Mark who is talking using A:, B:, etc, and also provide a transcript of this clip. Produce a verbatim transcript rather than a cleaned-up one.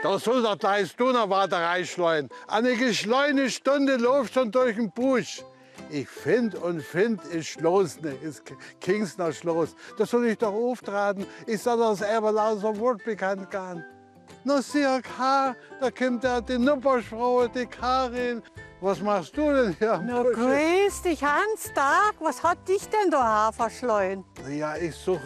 A: Da soll der gleich Donauwader reinschleuen. Eine geschleune Stunde läuft schon durch den Busch. Ich find und find, ist Schloss nicht, ist Kingsner Schloss. Da soll ich doch auftraten. Ich soll das Eberl so Wort bekannt gehen. Na, sieh, K, da kommt ja die Nuppersfrau, die Karin. Was machst du denn hier?
B: Na, grüß dich, Hans, Tag. Was hat dich denn da verschleuen?
A: Ja, ich suche